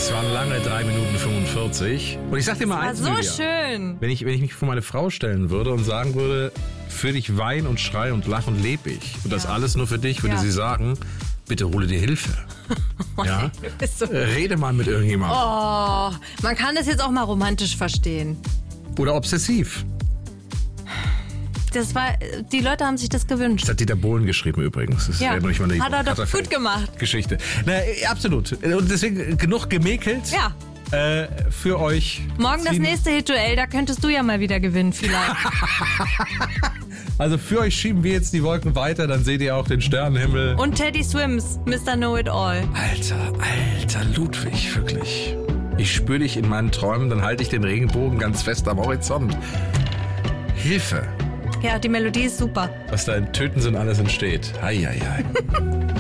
Es waren lange 3 Minuten 45. Und ich sag dir mal eins, so Lydia. schön. Wenn ich mich vor meine Frau stellen würde und sagen würde, für dich wein und schrei und lach und leb ich. Und das alles nur für dich, würde sie sagen, bitte hole dir Hilfe. Ja? Du bist so Rede mal mit irgendjemandem. Oh, man kann das jetzt auch mal romantisch verstehen. Oder obsessiv. Die Leute haben sich das gewünscht. Das hat Dieter Bohlen geschrieben übrigens. Das Ja, ist nicht mal eine hat er doch gut gemacht. Geschichte. Na, absolut. Und deswegen genug gemäkelt. Ja. Für euch. Morgen das nächste Hit-Duell, da könntest du ja mal wieder gewinnen vielleicht. Also für euch schieben wir jetzt die Wolken weiter, dann seht ihr auch den Sternenhimmel. Und Teddy Swims, Mr. Know-It-All. Alter Ludwig, wirklich. Ich spüre dich in meinen Träumen, dann halte ich den Regenbogen ganz fest am Horizont. Hilfe. Ja, die Melodie ist super. Was da in Töten sind alles entsteht. Hei.